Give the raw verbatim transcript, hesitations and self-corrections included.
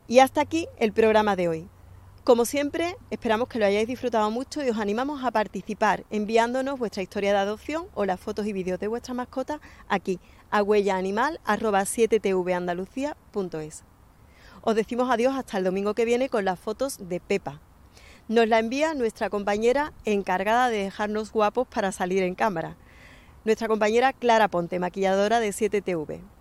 Y hasta aquí el programa de hoy. Como siempre, esperamos que lo hayáis disfrutado mucho y os animamos a participar enviándonos vuestra historia de adopción o las fotos y vídeos de vuestra mascota aquí, a huellaanimal arroba siete t v andalucía punto es. Os decimos adiós hasta el domingo que viene con las fotos de Pepa. Nos la envía nuestra compañera encargada de dejarnos guapos para salir en cámara. Nuestra compañera Clara Ponte, maquilladora de siete T V.